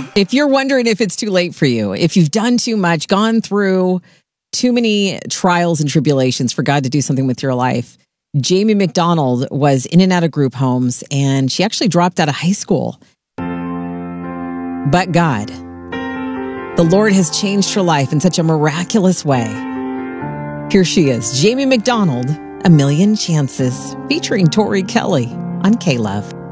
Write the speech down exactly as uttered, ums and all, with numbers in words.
If you're wondering if it's too late for you, if you've done too much, gone through too many trials and tribulations for God to do something with your life, Jamie McDonald was in and out of group homes, and she actually dropped out of high school. But God, the Lord has changed her life in such a miraculous way. Here she is, Jamie McDonald, A Million Chances, featuring Tori Kelly on K-Love.